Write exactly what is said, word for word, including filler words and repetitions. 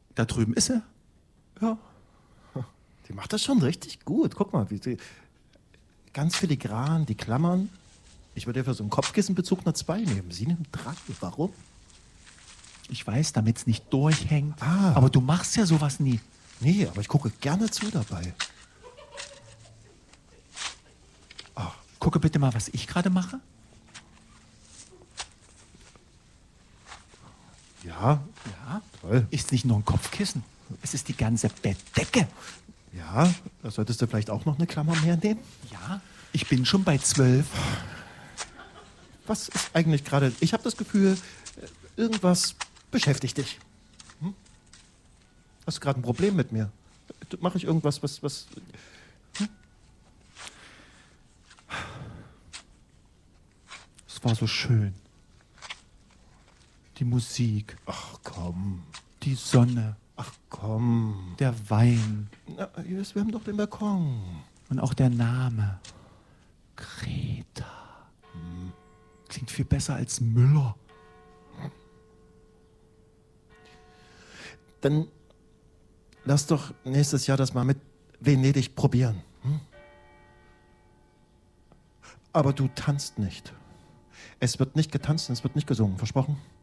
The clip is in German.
Da drüben ist sie. Ja. Die macht das schon richtig gut. Guck mal, wie sie ganz filigran, die Klammern. Ich würde ja für so einen Kopfkissenbezug eine zwei nehmen. Sie nimmt drei. Warum? Ich weiß, damit es nicht durchhängt. Ah. Aber du machst ja sowas nie. Nee, aber ich gucke gerne zu dabei. Gucke bitte mal, was ich gerade mache. Ja, Ja. toll. Ist nicht nur ein Kopfkissen. Es ist die ganze Bettdecke. Ja, da solltest du vielleicht auch noch eine Klammer mehr nehmen. Ja. Ich bin schon bei zwölf. Was ist eigentlich gerade... Ich habe das Gefühl, irgendwas beschäftigt dich. Hm? Hast du gerade ein Problem mit mir? Mache ich irgendwas, was... was hm? Es war so schön. Die Musik, Ach komm, die Sonne, ach komm. der Wein Na, jetzt, wir haben doch den Balkon. und auch der Name. Greta. Klingt viel besser als Müller. Dann lass doch nächstes Jahr das mal mit Venedig probieren. Hm? Aber du tanzt nicht. Es wird nicht getanzt und es wird nicht gesungen, versprochen?